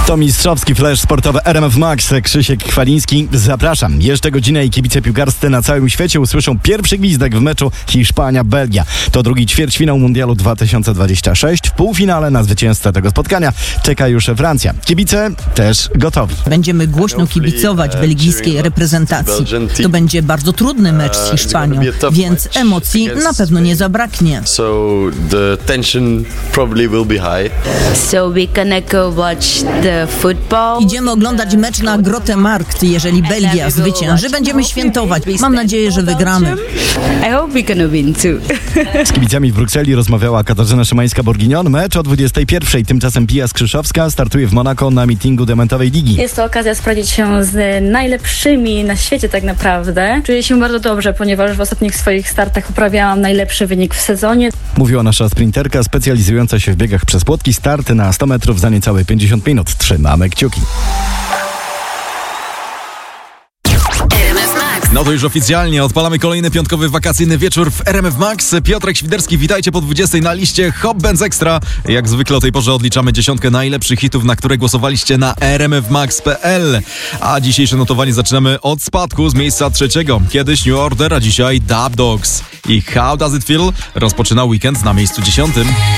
To mistrzowski flash sportowy RMF Max. Krzysiek Chwaliński, zapraszam. Jeszcze godzinę i kibice piłkarscy na całym świecie usłyszą pierwszy gwizdek w meczu Hiszpania-Belgia. To drugi ćwierćfinał Mundialu 2026. W półfinale na zwycięzcę tego spotkania czeka już Francja. Kibice też gotowi. Będziemy głośno kibicować belgijskiej reprezentacji. To będzie bardzo trudny mecz z Hiszpanią, więc emocji na pewno nie zabraknie. So the tension probably will be high. So we're gonna go watch the football. Idziemy oglądać mecz na Grote Markt. Jeżeli Belgia zwycięży, będziemy świętować. Mam nadzieję, że wygramy. I hope we're gonna win too. Z kibicami w Brukseli rozmawiała Katarzyna Szymańska-Borginion. Mecz o 21:00. Tymczasem Pia Skrzyszowska startuje w Monako na mitingu Diamentowej Ligi. Jest to okazja sprawdzić się z najlepszymi na świecie tak naprawdę. Czuję się bardzo dobrze, ponieważ w ostatnich swoich startach uprawiałam najlepszy wynik w sezonie. Mówiła nasza sprinterka specjalizująca się w biegach przez płotki. Starty na 100 metrów za niecałe 50 minut. Trzymamy kciuki. No to już oficjalnie odpalamy kolejny piątkowy wakacyjny wieczór w RMF Max. Piotrek Świderski, witajcie po 20:00 na liście Hot Benz Extra. Jak zwykle o tej porze odliczamy 10 najlepszych hitów, na które głosowaliście na rmfmax.pl. A dzisiejsze notowanie zaczynamy od spadku z miejsca 3. Kiedyś New Order, a dzisiaj Dub Dogs. I How Does It Feel rozpoczyna weekend na miejscu 10.